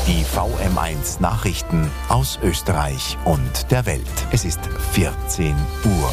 Die VM1 Nachrichten aus Österreich und der Welt. Es ist 14 Uhr.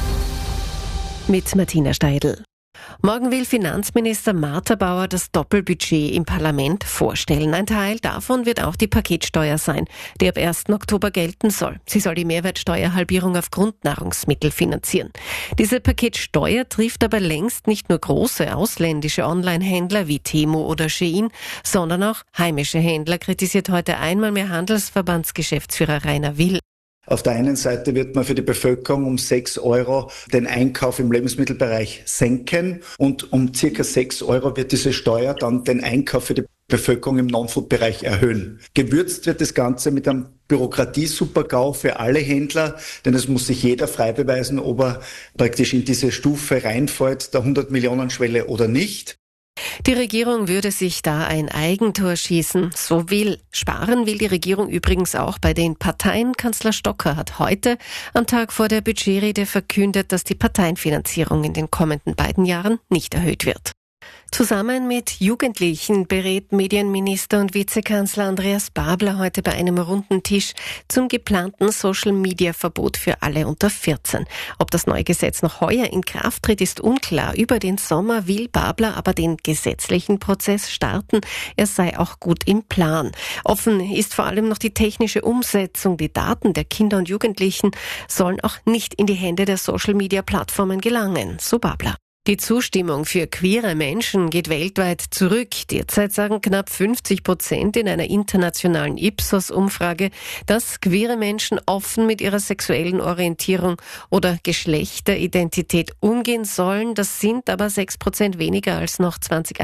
Mit Martina Steidl. Morgen will Finanzminister Martha Bauer das Doppelbudget im Parlament vorstellen. Ein Teil davon wird auch die Paketsteuer sein, die ab 1. Oktober gelten soll. Sie soll die Mehrwertsteuerhalbierung auf Grundnahrungsmittel finanzieren. Diese Paketsteuer trifft aber längst nicht nur große ausländische Online-Händler wie Temu oder Shein, sondern auch heimische Händler, kritisiert heute einmal mehr Handelsverbandsgeschäftsführer Rainer Will. Auf der einen Seite wird man für die Bevölkerung um 6 Euro den Einkauf im Lebensmittelbereich senken und um circa 6 Euro wird diese Steuer dann den Einkauf für die Bevölkerung im Non-Food-Bereich erhöhen. Gewürzt wird das Ganze mit einem Bürokratie-Super-GAU für alle Händler, denn es muss sich jeder frei beweisen, ob er praktisch in diese Stufe reinfällt, der 100-Millionen-Schwelle oder nicht. Die Regierung würde sich da ein Eigentor schießen, so will. Sparen will die Regierung übrigens auch bei den Parteien. Kanzler Stocker hat heute, am Tag vor der Budgetrede, verkündet, dass die Parteienfinanzierung in den kommenden beiden Jahren nicht erhöht wird. Zusammen mit Jugendlichen berät Medienminister und Vizekanzler Andreas Babler heute bei einem runden Tisch zum geplanten Social-Media-Verbot für alle unter 14. Ob das neue Gesetz noch heuer in Kraft tritt, ist unklar. Über den Sommer will Babler aber den gesetzlichen Prozess starten. Er sei auch gut im Plan. Offen ist vor allem noch die technische Umsetzung. Die Daten der Kinder und Jugendlichen sollen auch nicht in die Hände der Social-Media-Plattformen gelangen, so Babler. Die Zustimmung für queere Menschen geht weltweit zurück. Derzeit sagen knapp 50% in einer internationalen Ipsos-Umfrage, dass queere Menschen offen mit ihrer sexuellen Orientierung oder Geschlechteridentität umgehen sollen. Das sind aber 6% weniger als noch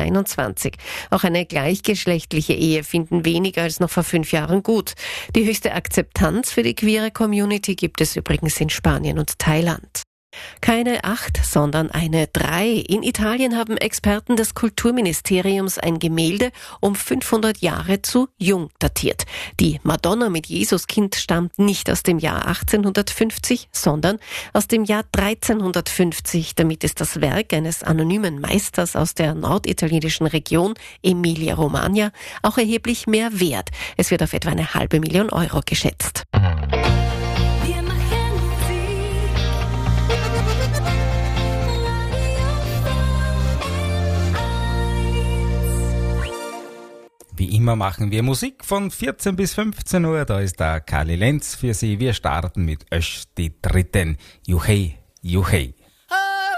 2021. Auch eine gleichgeschlechtliche Ehe finden weniger als noch vor 5 Jahren gut. Die höchste Akzeptanz für die queere Community gibt es übrigens in Spanien und Thailand. Keine 8, sondern eine 3. In Italien haben Experten des Kulturministeriums ein Gemälde um 500 Jahre zu jung datiert. Die Madonna mit Jesuskind stammt nicht aus dem Jahr 1850, sondern aus dem Jahr 1350. Damit ist das Werk eines anonymen Meisters aus der norditalienischen Region Emilia-Romagna auch erheblich mehr wert. Es wird auf etwa 500.000 Euro geschätzt. Wie immer machen wir Musik von 14 bis 15 Uhr. Da ist der Kali Lenz für Sie. Wir starten mit Ösch die Dritten. Juhei, Juhei.